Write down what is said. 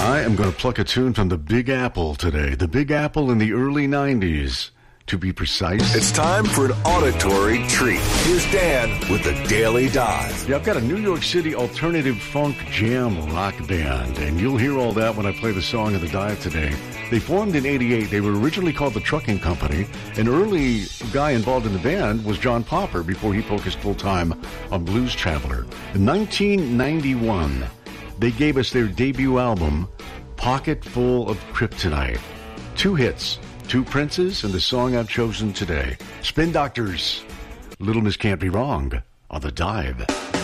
I am going to pluck a tune from the Big Apple today. The Big Apple in the early 90s, to be precise. It's time for an auditory treat. Here's Dan with the Daily Dive. Yeah, I've got a New York City alternative funk jam rock band, and you'll hear all that when I play the song of the dive today. They formed in 88. They were originally called the Trucking Company. An early guy involved in the band was John Popper before he focused full-time on Blues Traveler. In 1991, they gave us their debut album, Pocket Full of Kryptonite. 2 hits, 2 Princes, and the song I've chosen today. Spin Doctors, Little Miss Can't Be Wrong on the Dive.